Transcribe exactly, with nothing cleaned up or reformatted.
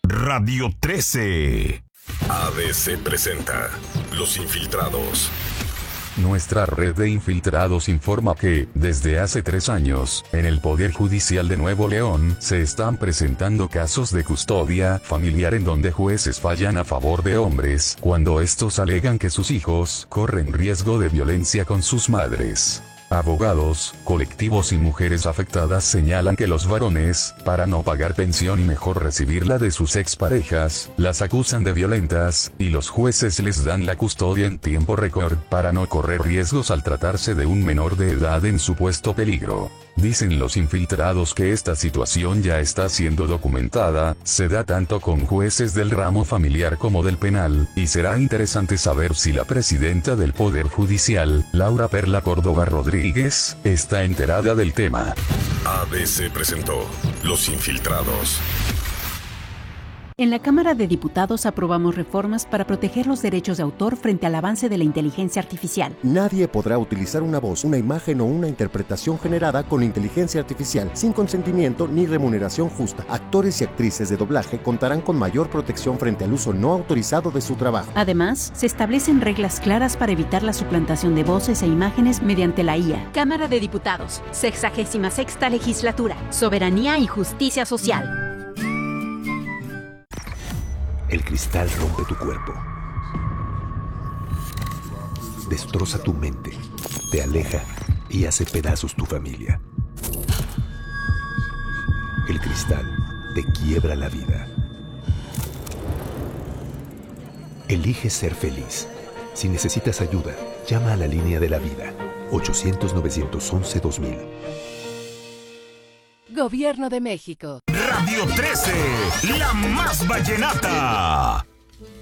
Radio trece. A D C presenta Los Infiltrados. Nuestra red de infiltrados informa que, desde hace tres años, en el Poder Judicial de Nuevo León, se están presentando casos de custodia familiar en donde jueces fallan a favor de hombres, cuando estos alegan que sus hijos corren riesgo de violencia con sus madres. Abogados, colectivos y mujeres afectadas señalan que los varones, para no pagar pensión y mejor recibirla de sus exparejas, las acusan de violentas, y los jueces les dan la custodia en tiempo récord, para no correr riesgos al tratarse de un menor de edad en supuesto peligro. Dicen los infiltrados que esta situación ya está siendo documentada, se da tanto con jueces del ramo familiar como del penal, y será interesante saber si la presidenta del Poder Judicial, Laura Perla Córdoba Rodríguez, está enterada del tema. A D C presentó Los Infiltrados. En la Cámara de Diputados aprobamos reformas para proteger los derechos de autor frente al avance de la inteligencia artificial. Nadie podrá utilizar una voz, una imagen o una interpretación generada con inteligencia artificial sin consentimiento ni remuneración justa. Actores y actrices de doblaje contarán con mayor protección frente al uso no autorizado de su trabajo. Además, se establecen reglas claras para evitar la suplantación de voces e imágenes mediante la I A. Cámara de Diputados, sexagésima sexta legislatura, soberanía y justicia social. El cristal rompe tu cuerpo, destroza tu mente, te aleja y hace pedazos tu familia. El cristal te quiebra la vida. Elige ser feliz. Si necesitas ayuda, llama a la línea de la vida, ochocientos, novecientos once, dos mil. Gobierno de México. Radio trece, la más vallenata.